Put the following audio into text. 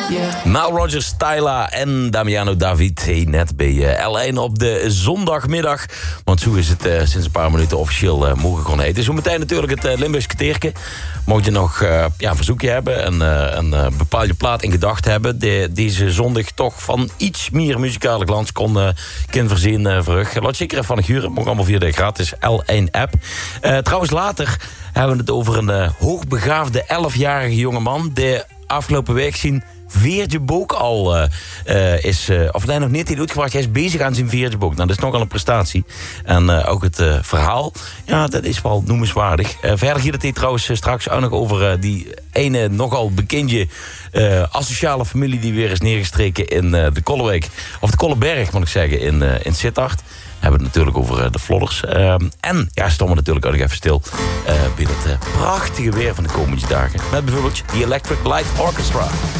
Nou, Roger Styla en Damiano David. Hey, net bij L1 op de zondagmiddag. Want zo is het sinds een paar minuten officieel mogen gewoon heten. Zometeen natuurlijk het Limburgse kwartiertje. Mocht je nog een verzoekje hebben en een bepaalde plaat in gedachten hebben... deze zondag toch van iets meer muzikale glans kon voorzien verrug. Laat zeker even van de guren. Mogen allemaal via de gratis L1-app. Trouwens, later hebben we het over een hoogbegaafde 11-jarige jongeman... die afgelopen week zien vierde boek al is... of nee, nog niet, hij doet gebracht. Hij is bezig aan zijn vierde boek. Nou, dat is nogal een prestatie. En ook het verhaal, ja, dat is wel noemenswaardig. Verder gaat het hier trouwens straks ook nog over die ene nogal bekende asociale familie... die weer is neergestreken in de Kolleweek. Of de Kolleberg, moet ik zeggen, in Sittard. We hebben het natuurlijk over de Vlodders. En ja, stonden we natuurlijk ook nog even stil bij het prachtige weer van de komende dagen. Met bijvoorbeeld die Electric Light Orchestra.